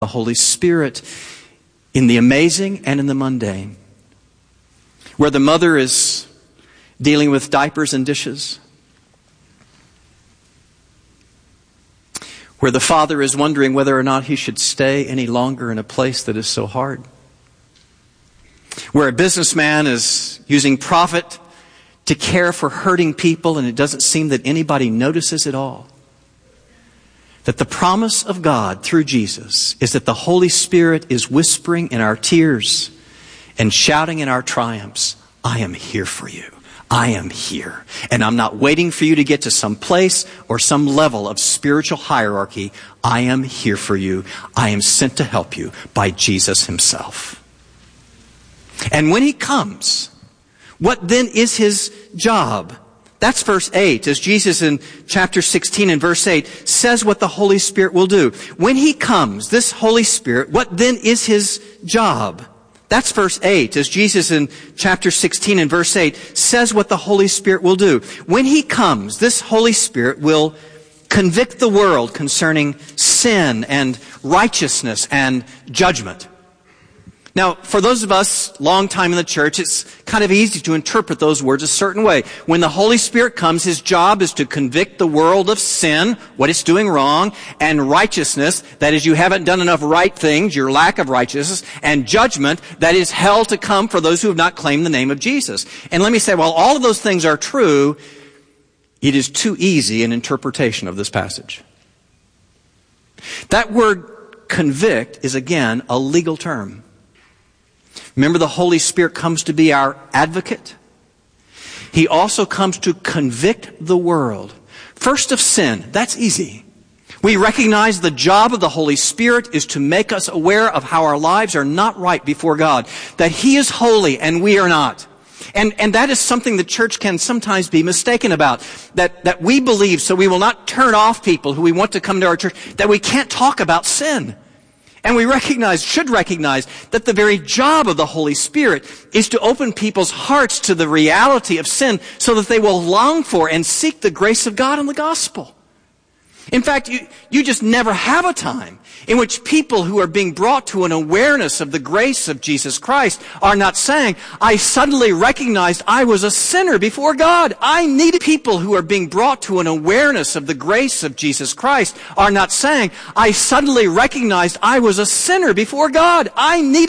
the Holy Spirit in the amazing and in the mundane. Where the mother is dealing with diapers and dishes. Where the father is wondering whether or not he should stay any longer in a place that is so hard. Where a businessman is using profit to care for hurting people and it doesn't seem that anybody notices at all. That the promise of God through Jesus is that the Holy Spirit is whispering in our tears and shouting in our triumphs, I am here for you. I am here. And I'm not waiting for you to get to some place or some level of spiritual hierarchy. I am here for you. I am sent to help you by Jesus himself. And when he comes, what then is his job? That's verse 8, as Jesus in chapter 16 and verse 8 says what the Holy Spirit will do. When he comes, this Holy Spirit, what then is his job? That's verse 8, as Jesus in chapter 16 and verse 8 says what the Holy Spirit will do. When he comes, this Holy Spirit will convict the world concerning sin and righteousness and judgment. Now, for those of us long time in the church, it's kind of easy to interpret those words a certain way. When the Holy Spirit comes, his job is to convict the world of sin, what it's doing wrong, and righteousness, that is, you haven't done enough right things, your lack of righteousness, and judgment, that is hell to come for those who have not claimed the name of Jesus. And let me say, while all of those things are true, it is too easy an interpretation of this passage. That word convict is again a legal term. Remember, the Holy Spirit comes to be our advocate. He also comes to convict the world. First of sin, that's easy. We recognize the job of the Holy Spirit is to make us aware of how our lives are not right before God. That he is holy and we are not. And that is something the church can sometimes be mistaken about. That we believe, so we will not turn off people who we want to come to our church, that we can't talk about sin. And we should recognize that the very job of the Holy Spirit is to open people's hearts to the reality of sin so that they will long for and seek the grace of God in the gospel. In fact, you just never have a time in which people who are being brought to an awareness of the grace of Jesus Christ are not saying, I suddenly recognized I was a sinner before God. I needed people who are being brought to an awareness of the grace of Jesus Christ are not saying, I suddenly recognized I was a sinner before God. I needed